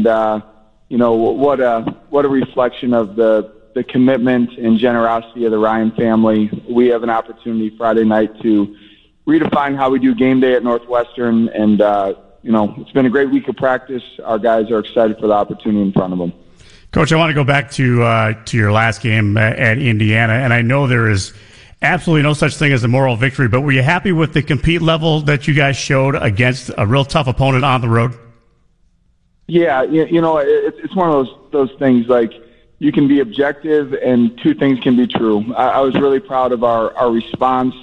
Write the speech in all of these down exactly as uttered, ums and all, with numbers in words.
And, uh, you know, what a what a reflection of the, the commitment and generosity of the Ryan family. We have an opportunity Friday night to redefine how we do game day at Northwestern. And, uh, you know, it's been a great week of practice. Our guys are excited for the opportunity in front of them. Coach, I want to go back to uh, to your last game at Indiana, and I know there is absolutely no such thing as a moral victory, but were you happy with the compete level that you guys showed against a real tough opponent on the road? Yeah, you, you know, it, it's one of those those things, like, you can be objective and two things can be true. I, I was really proud of our, our response,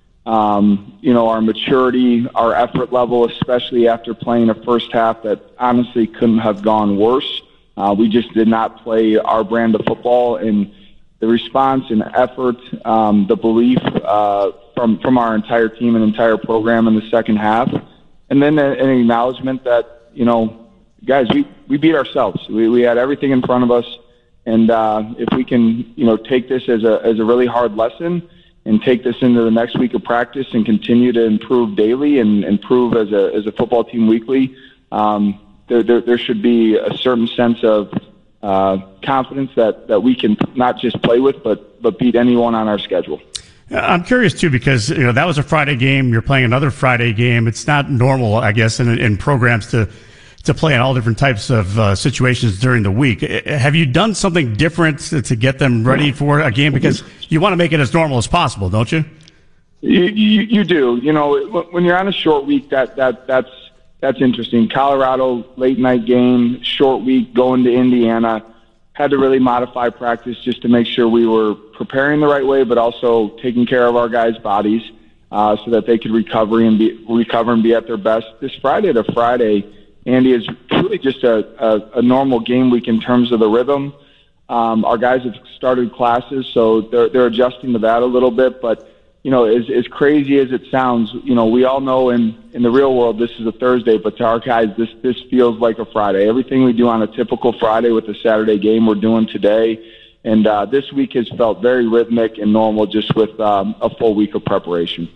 um, you know, our maturity, our effort level, especially after playing a first half that honestly couldn't have gone worse. Uh, we just did not play our brand of football, and the response and effort, um, the belief uh, from from our entire team and entire program in the second half, and then an acknowledgement that, you know, guys, we, we beat ourselves. We we had everything in front of us, and uh, if we can, you know, take this as a as a really hard lesson and take this into the next week of practice and continue to improve daily and improve as a as a football team weekly. Um, There, there, there should be a certain sense of uh, confidence that, that we can not just play with, but but beat anyone on our schedule. I'm curious too, because you know that was a Friday game. You're playing another Friday game. It's not normal, I guess, in, in programs to to play in all different types of uh, situations during the week. Have you done something different to, to get them ready for a game? Because you want to make it as normal as possible, don't you? You, you, you do. You know, when you're on a short week, that that that's. That's interesting. Colorado, late night game, short week, going to Indiana. Had to really modify practice just to make sure we were preparing the right way, but also taking care of our guys' bodies uh, so that they could recover and be recover and be at their best. This Friday to Friday, Andy, is truly just a, a, a normal game week in terms of the rhythm. Um, our guys have started classes, so they're they're adjusting to that a little bit, but you know, as, as crazy as it sounds, you know, we all know in, in the real world this is a Thursday, but to our guys, this this feels like a Friday. Everything we do on a typical Friday with a Saturday game, we're doing today. And uh, this week has felt very rhythmic and normal, just with um, a full week of preparation.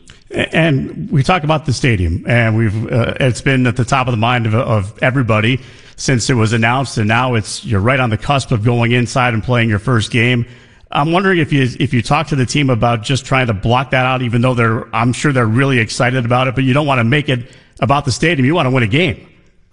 And we talk about the stadium, and we've uh, it's been at the top of the mind of, of everybody since it was announced, and now it's you're right on the cusp of going inside and playing your first game. I'm wondering if you if you talk to the team about just trying to block that out, even though they're I'm sure they're really excited about it, but you don't want to make it about the stadium. You want to win a game.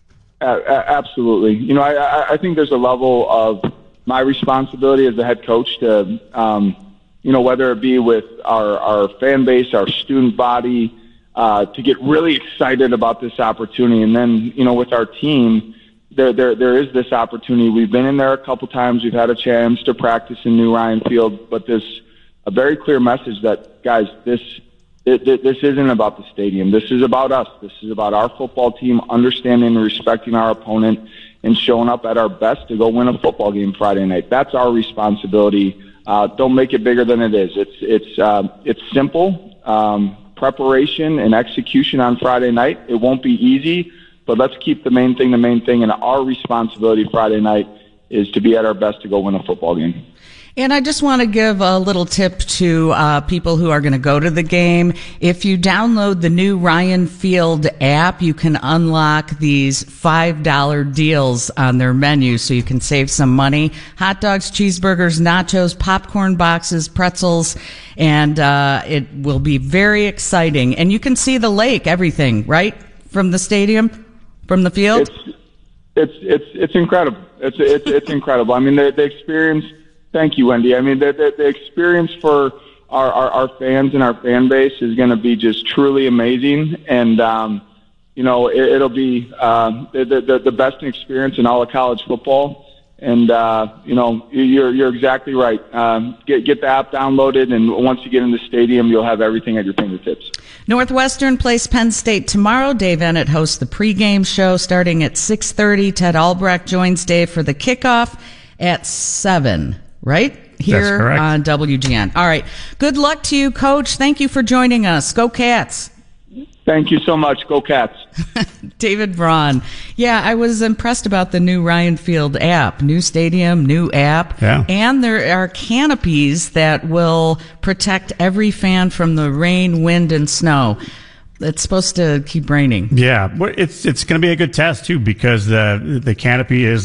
Uh, absolutely. You know, I, I think there's a level of my responsibility as the head coach to, um, you know, whether it be with our, our fan base, our student body, uh, to get really excited about this opportunity. And then, you know, with our team, There, there, there is this opportunity. We've been in there a couple times. We've had a chance to practice in New Ryan Field, but there's a very clear message that, guys, this, it, this isn't about the stadium. This is about us. This is about our football team understanding and respecting our opponent and showing up at our best to go win a football game Friday night. That's our responsibility. Uh, don't make it bigger than it is. It's, it's, uh, it's simple. Um, preparation and execution on Friday night. It won't be easy. But let's keep the main thing the main thing, and our responsibility Friday night is to be at our best to go win a football game. And I just want to give a little tip to uh, people who are going to go to the game. If you download the new Ryan Field app, you can unlock these five dollar deals on their menu so you can save some money. Hot dogs, cheeseburgers, nachos, popcorn boxes, pretzels, and uh, it will be very exciting. And you can see the lake, everything, right, from the stadium? From the field? It's it's it's it's incredible. It's it's it's incredible. I mean, the, the experience. Thank you, Wendy. I mean, the the, the experience for our, our, our fans and our fan base is going to be just truly amazing. And um, you know, it, it'll be uh, the, the the best experience in all of college football. And uh, you know, you're you're exactly right. Um, get get the app downloaded, and once you get in the stadium, you'll have everything at your fingertips. Northwestern plays Penn State tomorrow. Dave Ennett hosts the pregame show starting at six thirty. Ted Albrecht joins Dave for the kickoff at seven. Right here on W G N. All right. Good luck to you, Coach. Thank you for joining us. Go Cats. Thank you so much. Go Cats. David Braun. Yeah, I was impressed about the new Ryan Field app. New stadium, new app. Yeah. And there are canopies that will protect every fan from the rain, wind, and snow. It's supposed to keep raining. Yeah, it's it's going to be a good test, too, because the, the canopy is